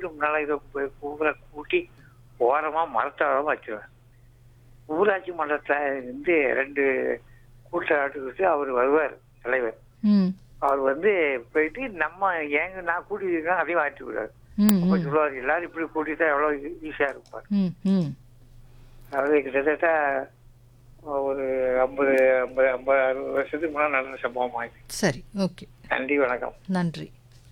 வீட்டு முன்னால இதை பூரா கூட்டி ஓரமா மரத்தோரமா வச்சிருவேன். ஊராட்சி மன்றத்துல இருந்து 2 கூட்டாட்டுக்கிட்டு அவர் வருவார் தலைவர். ம் அவர் போயிட்டு நான் கூட்டிட்டு அதையும் வாங்கிட்டு விடுவார். ம் அப்ப ம் சொல்லுவார், எல்லாரும் இப்படி கூட்டிட்டா எவ்வளவு ஈஸியா இருப்பார். ம் ம் அதாவது கிட்டத்தட்ட ஒரு 50 50 50 60 வருஷத்துக்கு முன்னாடி நடந்த சம்பவம் ஆயிடுச்சு. சரி, ஓகே. நன்றி, வணக்கம். நன்றி.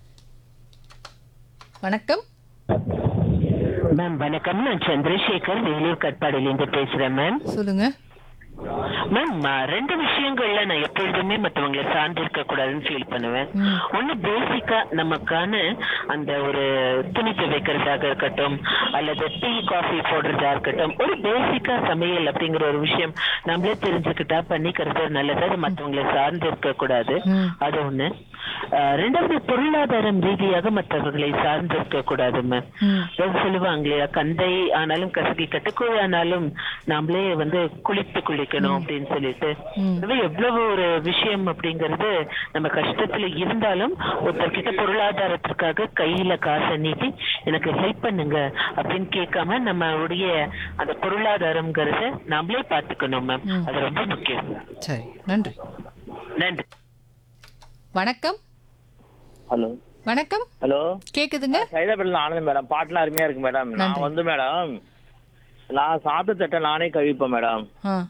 வணக்கம். மேம் வணக்கம். நான் சந்திரசேகர் வேலூர் கட்பாடியிலிருந்து பேசுறேன் மேம். சொல்லுங்க மேம் 2 விஷயங்கள்ல நான் எப்பொழுதுமே மற்றவங்களை சார்ந்து இருக்க கூடாதுன்னு ஃபீல் பண்ணுவேன். ஒண்ணு பேசிக்கா நமக்கான அந்த ஒரு துணி துவைக்கிறதாக இருக்கட்டும் அல்லது டீ காஃபி போடுறதா இருக்கட்டும், ஒரு பேசிக்கா சமையல் அப்படிங்கிற ஒரு விஷயம் நம்மளே தெரிஞ்சுக்கிட்டா பண்ணிக்கிறது நல்லது. அது மற்றவங்களை சார்ந்து இருக்க கூடாது. அது ஒண்ணு. 2வது, பொருளாதாரம் ரீதியாக மற்றவர்களை சார்ந்து இருக்க கூடாது மேம். சொல்லுவாங்க இல்லையா, கந்தை ஆனாலும் கசகி கட்டுக்குழு ஆனாலும் நாமளே குளிக்கணும் அப்படின்னு சொல்லிட்டு, எவ்வளவு ஒரு விஷயம் அப்படிங்கறது. நம்ம கஷ்டத்துல இருந்தாலும் ஒருத்தர்கிட்ட பொருளாதாரத்திற்காக கையில காசை நீட்டி எனக்கு ஹெல்ப் பண்ணுங்க அப்படின்னு கேட்காம நம்மளுடைய அந்த பொருளாதாரம்ங்கிறத நாமளே பாத்துக்கணும் மேம். அது ரொம்ப முக்கியம். சரி, நன்றி. நன்றி. வணக்கம். ஹலோ. வணக்கம். ஹலோ, கேக்குதுங்க? சைதாபேட்டில் ஆனந்த் மேடம். பாட்டுலாம் அருமையா இருக்கு மேடம். நான் மேடம் நான் சாப்பிட்ட தட்டை நானே கழிப்பேன் மேடம்.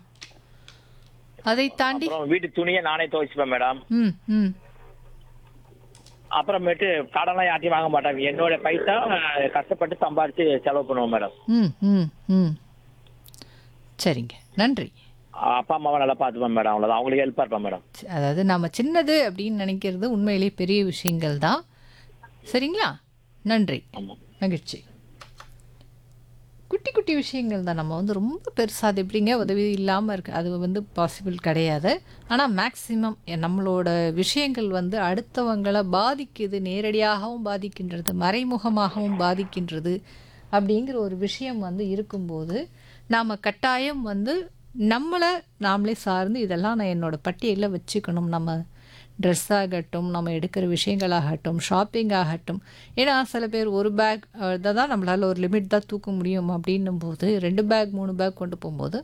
அதை தாண்டி வீட்டு துணியை நானே துவைச்சுப்பேன் மேடம். ம் ம் அப்புறமேட்டு கடன்லாம் யார்ட்டையும் வாங்க மாட்டேன். என்னோட பைசா கஷ்டப்பட்டு சம்பாதிச்சு செலவு பண்ணுவோம் மேடம். ம் ம் ம் சரிங்க, நன்றி. அப்பா அம்மாவை நல்லா பார்த்துப்பேன் மேடம். அவ்வளோதான், அவங்களுக்கு ஹெல்ப்பாக இருப்பேன் மேடம். அதாவது நம்ம சின்னது அப்படின்னு நினைக்கிறது உண்மையிலேயே பெரிய விஷயங்கள் தான். சரிங்களா? நன்றி, மகிழ்ச்சி. குட்டி குட்டி விஷயங்கள் தான். நம்ம ரொம்ப பெருசாக அது எப்படிங்க உதவி இல்லாமல் இருக்குது, அது பாசிபிள் கிடையாது. ஆனால் மேக்சிமம் நம்மளோட விஷயங்கள் அடுத்தவங்களை பாதிக்குது, நேரடியாகவும் பாதிக்கின்றது, மறைமுகமாகவும் பாதிக்கின்றது அப்படிங்கிற ஒரு விஷயம் இருக்கும்போது நாம் கட்டாயம் நம்மளை நாமளே சார்ந்து இதெல்லாம் நான் என்னோட பட்டியலில் வச்சுக்கணும். நம்ம ட்ரெஸ் ஆகட்டும், நம்ம எடுக்கிற விஷயங்களாகட்டும், ஷாப்பிங் ஆகட்டும். ஏன்னா சில பேர் ஒரு பேக் இதை தான் நம்மளால் ஒரு லிமிட் தான் தூக்க முடியும் அப்படின்னும் போது 2 பேக் 3 பேக் கொண்டு போகும்போது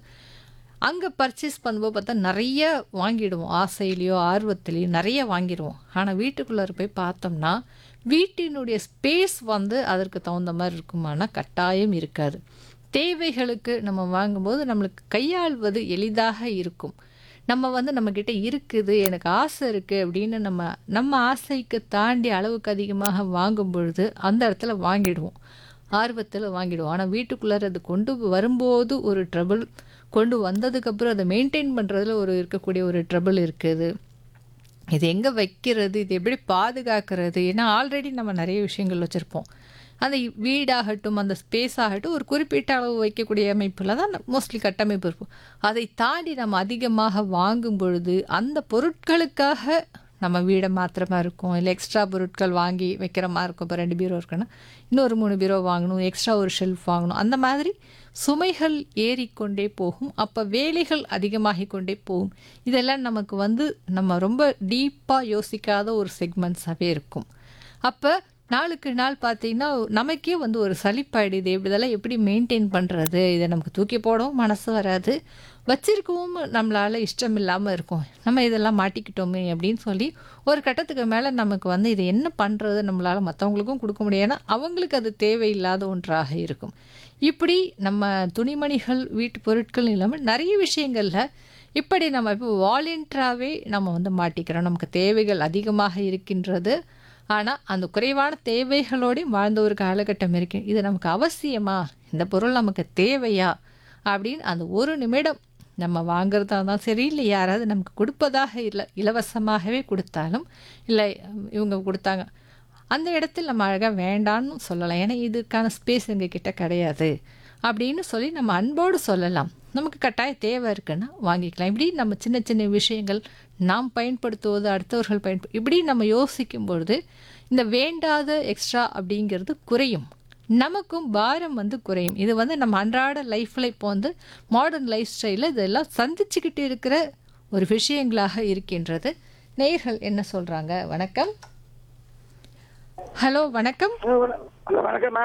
அங்கே பர்ச்சேஸ் பண்ணும்போது பார்த்தா நிறைய வாங்கிடுவோம். ஆசையிலையோ ஆர்வத்திலையோ நிறைய வாங்கிடுவோம். ஆனால் வீட்டுக்குள்ளே போய் பார்த்தோம்னா வீட்டினுடைய ஸ்பேஸ் அதற்கு தகுந்த மாதிரி இருக்குமானா கட்டாயம் இருக்காது. தேவைகளுக்கு நம்ம வாங்கும்போது நம்மளுக்கு கையாள்வது எளிதாக இருக்கும். நம்ம நம்மக்கிட்ட இருக்குது, எனக்கு ஆசை இருக்குது அப்படின்னு நம்ம ஆசைக்கு தாண்டி அளவுக்கு அதிகமாக வாங்கும் பொழுது அந்த இடத்துல வாங்கிடுவோம், ஆர்வத்தில் வாங்கிடுவோம். ஆனால் வீட்டுக்குள்ளே அது கொண்டு வரும்போது ஒரு ட்ரபிள், கொண்டு வந்ததுக்கப்புறம் அதை மெயின்டைன் பண்ணுறதுல இருக்கக்கூடிய ஒரு ட்ரபிள் இருக்குது. இது எங்கே வைக்கிறது, இது எப்படி பாதுகாக்கிறது? ஏன்னா ஆல்ரெடி நம்ம நிறைய விஷயங்கள் வச்சுருப்போம். அந்த வீடாகட்டும், அந்த ஸ்பேஸ் ஆகட்டும், ஒரு குறிப்பிட்ட அளவு வைக்கக்கூடிய அமைப்பில் தான் மோஸ்ட்லி கட்டமைப்பு இருக்கும். அதை தாண்டி நம்ம அதிகமாக வாங்கும் பொழுது அந்த பொருட்களுக்காக நம்ம வீடை மாத்திரமா இருக்கும், இல்லை எக்ஸ்ட்ரா பொருட்கள் வாங்கி வைக்கிற மாதிரி இருக்கும். இப்போ 2 பீரோ இருக்குன்னா இன்னொரு 3 பீரோ வாங்கணும், எக்ஸ்ட்ரா ஒரு ஷெல்ஃப் வாங்கணும். அந்த மாதிரி சுமைகள் ஏறிக்கொண்டே போகும். அப்போ வேலைகள் அதிகமாகி கொண்டே போகும். இதெல்லாம் நமக்கு நம்ம ரொம்ப டீப்பாக யோசிக்காத ஒரு செக்மெண்ட்ஸாகவே இருக்கும். அப்போ நாளுக்கு நாள் பார்த்தீங்கன்னா நமக்கே ஒரு சலிப்பாயிடுது. இதெல்லாம் எப்படி மெயின்டைன் பண்ணுறது? இதை நமக்கு தூக்கி போடவும் மனசு வராது, வச்சிருக்கவும் நம்மளால் இஷ்டம் இல்லாமல் இருக்கும். நம்ம இதெல்லாம் மாட்டிக்கிட்டோமே அப்படின்னு சொல்லி ஒரு கட்டத்துக்கு மேலே நமக்கு இதை என்ன பண்ணுறது, நம்மளால் மற்றவங்களுக்கும் கொடுக்க முடியாதுன்னா அவங்களுக்கு அது தேவையில்லாத ஒன்றாக இருக்கும். இப்படி நம்ம துணிமணிகள், வீட்டு பொருட்கள் இல்லாமல் நிறைய விஷயங்களில் இப்படி நம்ம இப்போ வாலண்டியராகவே நம்ம மாட்டிக்கிறோம். நமக்கு தேவைகள் அதிகமாக இருக்கின்றது, ஆனால் அந்த குறைவான தேவைகளோடையும் வாழ்ந்த ஒரு காலகட்டம் இருக்கு. இது நமக்கு அவசியமா, இந்த பொருள் நமக்கு தேவையா அப்படின்னு அந்த ஒரு நிமிடம் நம்ம வாங்குறதா தான் சரி, இல்லை யாராவது நமக்கு கொடுப்பதாக இல்லை, இலவசமாகவே கொடுத்தாலும், இல்லை இவங்க கொடுத்தாங்க அந்த இடத்துல நம்ம அழகாக வேண்டான்னு சொல்லலாம். ஏன்னா இதுக்கான ஸ்பேஸ் எங்ககிட்ட கிடையாது அப்படின்னு சொல்லி நம்ம அன்போடு சொல்லலாம். நமக்கு கட்டாய தேவை இருக்குன்னா வாங்கிக்கலாம். இப்படி நம்ம சின்ன சின்ன விஷயங்கள் நாம் பயன்படுத்துவது, அடுத்தவர்கள் இப்படி நம்ம யோசிக்கும் பொழுது இந்த வேண்டாத எக்ஸ்ட்ரா அப்படிங்கிறது குறையும், நமக்கும் பாரம் குறையும். இது நம்ம அன்றாட லைஃப்பில் இப்போ மாடர்ன் லைஃப் ஸ்டைலில் இதெல்லாம் சந்திச்சுக்கிட்டு இருக்கிற ஒரு விஷயங்களாக இருக்கின்றது. நேயர்கள் என்ன சொல்கிறாங்க? வணக்கம். ஹலோ, வணக்கம். வணக்கம்.